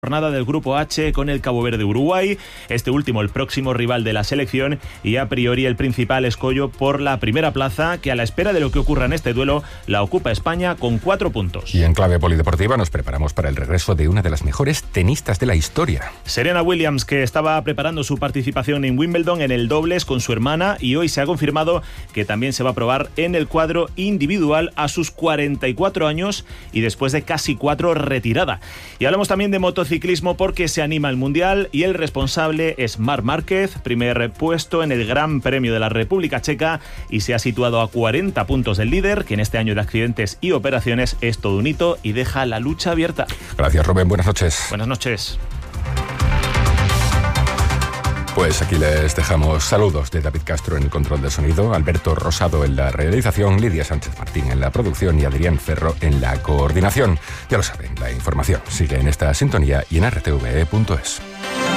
Jornada del Grupo H con el Cabo Verde Uruguay, este último el próximo rival de la selección y a priori el principal escollo por la primera plaza, que a la espera de lo que ocurra en este duelo la ocupa España con 4 puntos. Y en clave polideportiva nos preparamos para el regreso de una de las mejores tenistas de la historia. Serena Williams, que estaba preparando su participación en Wimbledon en el dobles con su hermana, y hoy se ha confirmado que también se va a probar en el cuadro individual a sus 44 años y después de casi 4 retirada. Y hablamos también de motociclismo porque se anima el Mundial y el responsable es Marc Márquez, primer puesto en el Gran Premio de la República Checa y se ha situado a 40 puntos del líder, que en este año de accidentes y operaciones es todo un hito y deja la lucha abierta. Gracias, Rubén. Buenas noches. Buenas noches. Pues aquí les dejamos saludos de David Castro en el control de sonido, Alberto Rosado en la realización, Lidia Sánchez Martín en la producción y Adrián Ferro en la coordinación. Ya lo saben, la información sigue en esta sintonía y en rtve.es.